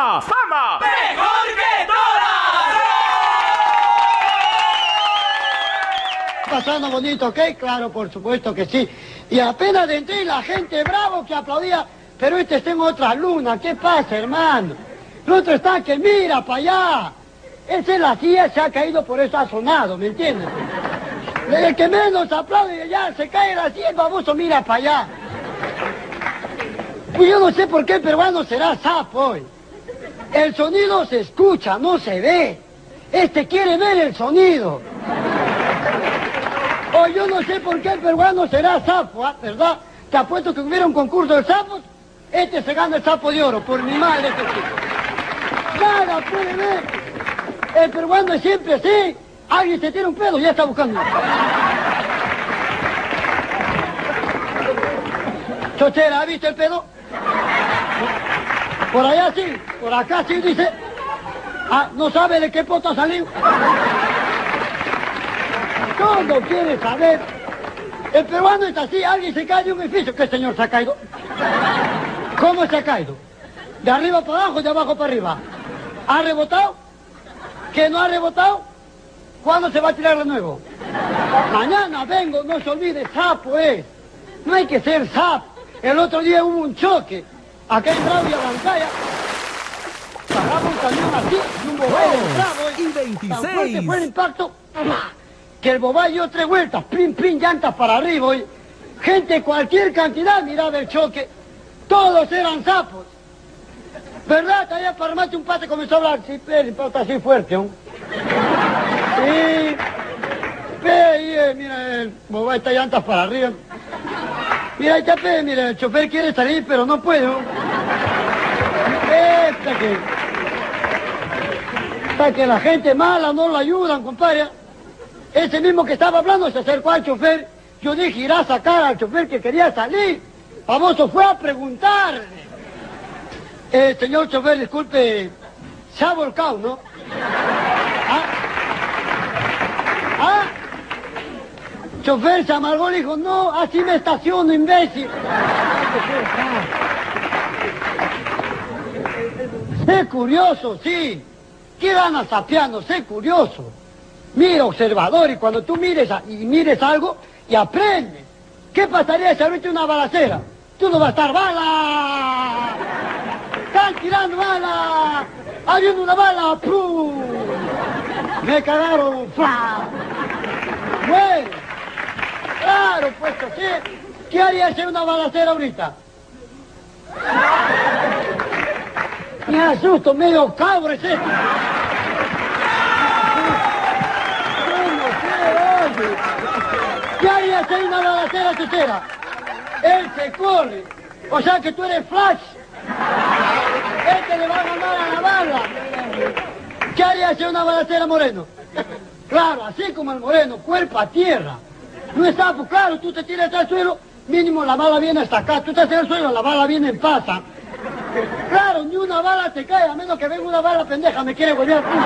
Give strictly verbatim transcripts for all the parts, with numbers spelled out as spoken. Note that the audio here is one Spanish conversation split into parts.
¡Fama! ¡Fama! ¡Mejor que todas! Pasando bonito, ¿ok? Claro, por supuesto que sí. Y apenas entré la gente bravo que aplaudía, pero este está en otra luna. ¿Qué pasa, hermano? El otro está que mira para allá. Esa es la silla, se ha caído, por eso ha sonado, ¿me entiendes? El que menos aplaude ya se cae la silla, el baboso mira para allá. Pues yo no sé por qué el peruano será sapo hoy. El sonido se escucha, no se ve. Este quiere ver el sonido. O yo no sé por qué el peruano será sapo, ¿eh? ¿Verdad? Te apuesto que hubiera un concurso de sapos, este se gana el sapo de oro, por mi madre este chico. Nada puede ver. El peruano es siempre así. Alguien se tira un pedo, ya está buscando. Chochera, ¿ha visto el pedo? Por allá sí, por acá sí, dice. Ah, no sabe de qué poto ha salido. Todo quiere saber. El peruano está así, alguien se cae de un edificio. ¿Qué señor se ha caído? ¿Cómo se ha caído? ¿De arriba para abajo, de abajo para arriba? ¿Ha rebotado? ¿Que no ha rebotado? ¿Cuándo se va a tirar de nuevo? Mañana vengo, no se olvide, sapo es. No hay que ser sapo. El otro día hubo un choque. Acá en Bravo y Abancaya. Paraba un camión así y un bobay en Bravo. Y veintiséis. Tan fuerte fue el impacto que el bobay dio tres vueltas, pin, pin, llantas para arriba. Y gente, cualquier cantidad miraba el choque. Todos eran sapos. ¿Verdad? Allá para armarte un pate comenzó a hablar. Sí, pero el impacto así fuerte, ¿no? Sí. Pe, eh, mira, el bobay está llantas para arriba. Mira, ahí está, pe, mira, el chofer quiere salir, pero no puede, ¿no? Esta que... Hasta que la gente mala no lo ayudan, compadre. Ese mismo que estaba hablando se acercó al chofer. Yo dije, irá a sacar al chofer que quería salir. Famoso fue a preguntar. Eh, señor chofer, disculpe, se ha volcado, ¿no? ¿Ah? ¿Ah? Chofer se amargó y dijo, no, así me estaciono, imbécil. Sé curioso, sí. ¿Qué ganas sapeando? Sé curioso. Mira, observador, y cuando tú mires a, y mires algo y aprendes. ¿Qué pasaría si ahorita una balacera? Tú no vas a estar, ¡bala! ¡Están tirando bala! ¡Habiendo una bala! ¡Pum! Me cagaron, ¡fla! Bueno, claro, pues así. ¿Qué haría si hay una balacera ahorita? Me asusto, medio cabro es este. ¿Qué haría si hay una balacera tetera? Él se corre. O sea que tú eres Flash. Este le va a ganar a la bala. ¿Qué haría si hay una balacera Moreno? Claro, así como el Moreno, cuerpo a tierra. No está, pues claro, tú te tiras al suelo, mínimo la bala viene hasta acá. Tú estás en el suelo, la bala viene en pasa. Claro, ni una bala te cae, a menos que venga una bala pendeja, me quiere volver al punto.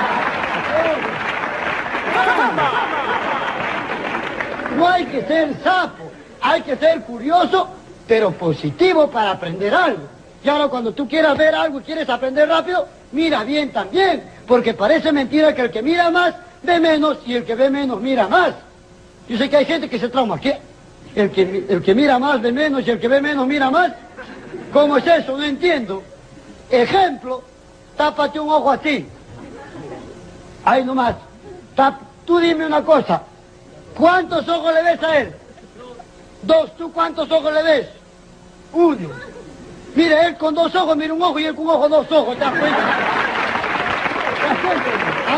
No hay que ser sapo, hay que ser curioso, pero positivo para aprender algo. Y ahora cuando tú quieras ver algo y quieres aprender rápido, mira bien también, porque parece mentira que el que mira más ve menos y el que ve menos mira más. Yo sé que hay gente que se trauma, ¿qué? El que, el que mira más ve menos y el que ve menos mira más. ¿Cómo es eso? No entiendo. Ejemplo, tápate un ojo así. Ahí nomás. Tap, tú dime una cosa. ¿Cuántos ojos le ves a él? Dos. ¿Tú cuántos ojos le ves? Uno. Mire, él con dos ojos mira un ojo y él con un ojo dos ojos. ¿Te das cuenta? ¿Te das cuenta?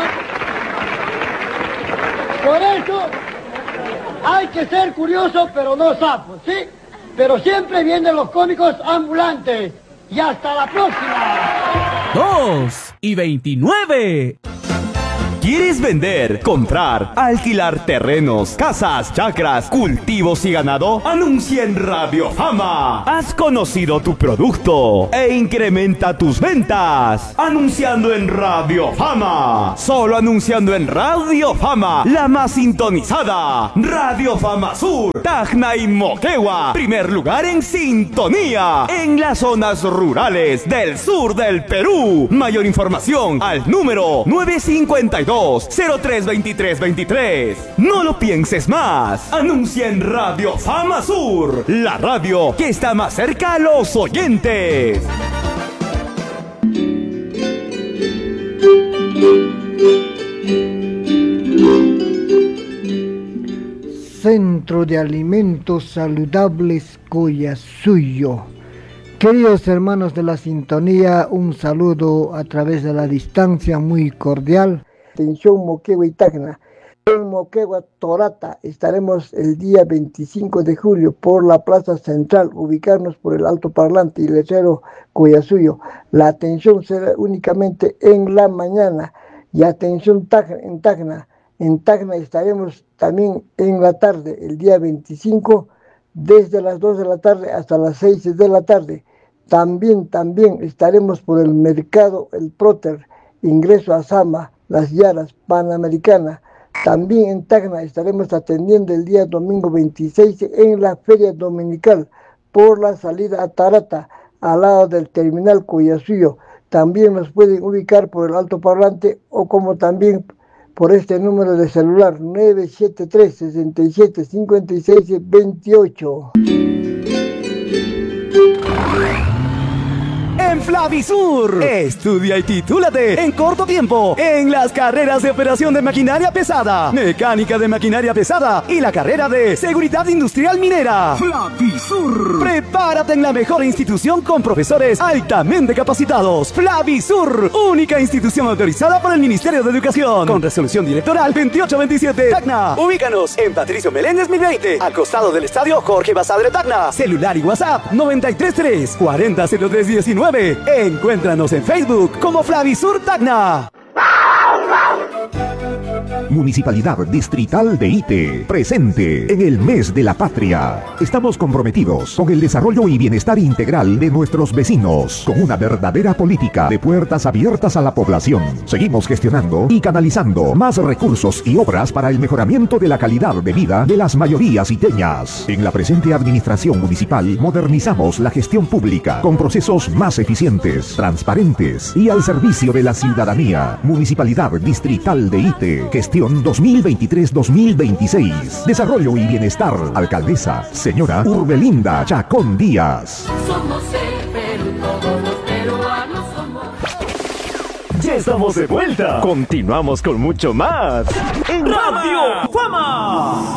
¿Ah? Por eso hay que ser curioso, pero no sapo, ¿sí? Pero siempre vienen los cómicos ambulantes. Y hasta la próxima. Dos y veintinueve. ¿Quieres vender, comprar, alquilar terrenos, casas, chacras, cultivos y ganado? Anuncia en Radio Fama. Has conocido tu producto e incrementa tus ventas anunciando en Radio Fama. Solo anunciando en Radio Fama, la más sintonizada. Radio Fama Sur, Tacna y Moquegua. Primer lugar en sintonía en las zonas rurales del sur del Perú. Mayor información al número nueve cinco dos, cero tres dos tres dos tres. No lo pienses más. Anuncia en Radio Fama Sur, la radio que está más cerca a los oyentes. Centro de Alimentos Saludables Collasuyo. Queridos hermanos de la sintonía, un saludo a través de la distancia muy cordial. Atención Moquegua y Tacna. En Moquegua, Torata, estaremos el día veinticinco de julio por la Plaza Central, ubicarnos por el alto parlante y letrero Collasuyo. La atención será únicamente en la mañana. Y atención Tacna, en Tacna. En Tacna estaremos también en la tarde, el día veinticinco, desde las dos de la tarde hasta las seis de la tarde. También, también estaremos por el mercado El Próter, ingreso a Sama, Las Yaras, Panamericana. También en Tacna estaremos atendiendo el día domingo veintiséis en la Feria Dominical, por la salida a Tarata, al lado del terminal Collasuyo. También nos pueden ubicar por el alto parlante o como también por este número de celular nueve siete tres, seis siete cinco seis dos ocho. En Flavisur, estudia y titúlate en corto tiempo en las carreras de operación de maquinaria pesada, mecánica de maquinaria pesada y la carrera de seguridad industrial minera. Flavisur. Prepárate en la mejor institución con profesores altamente capacitados. Flavisur, única institución autorizada por el Ministerio de Educación, con resolución directoral veintiocho veintisiete. Tacna. Ubícanos en Patricio Meléndez mil veinte, al costado del estadio Jorge Basadre Tacna. Celular y WhatsApp noventa y tres tres, cuarenta cero tres diecinueve. Encuéntranos en Facebook como Flavisur Tacna. Municipalidad Distrital de Ite, presente en el mes de la patria. Estamos comprometidos con el desarrollo y bienestar integral de nuestros vecinos, con una verdadera política de puertas abiertas a la población. Seguimos gestionando y canalizando más recursos y obras para el mejoramiento de la calidad de vida de las mayorías iteñas. En la presente administración municipal modernizamos la gestión pública con procesos más eficientes, transparentes y al servicio de la ciudadanía. Municipalidad Distrital de Ite, gestión dos mil veintitrés dos mil veintiséis. Desarrollo y bienestar. Alcaldesa, señora Urbelinda Chacón Díaz. Somos el Perú, todos los peruanos somos. Ya estamos de vuelta. Continuamos con mucho más en Radio Fama.